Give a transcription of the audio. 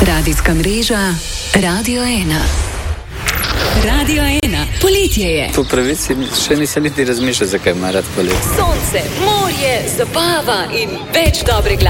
Radijska mreža Radio 1. Radio 1. Poletje je. Po pravici še nisem niti razmišljal, zakaj ima rad poletje. Sonce, morje, zabava in več dobre glasbe.